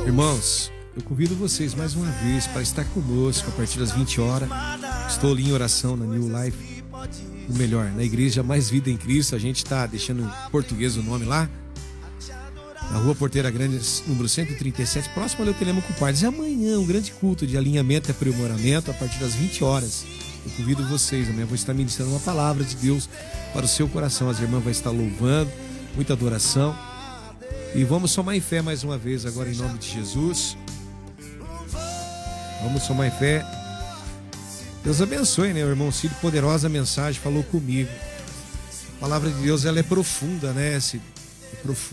Irmãos, eu convido vocês mais uma vez para estar conosco a partir das 20 horas. Estou ali em oração na New Life, ou melhor, na Igreja Mais Vida em Cristo. A gente está deixando em português o nome lá, na Rua Porteira Grande, número 137, próximo ao Telêmaco Pardes. E amanhã um grande culto de alinhamento e aprimoramento a partir das 20 horas. Eu convido vocês, amanhã eu vou estar ministrando uma palavra de Deus para o seu coração. As irmãs vão estar louvando, muita adoração. E vamos somar em fé mais uma vez agora em nome de Jesus. Vamos somar em fé. Deus abençoe, né? O irmão Cílio, poderosa mensagem, falou comigo. A palavra de Deus, ela é profunda, né, Cílio? É profunda.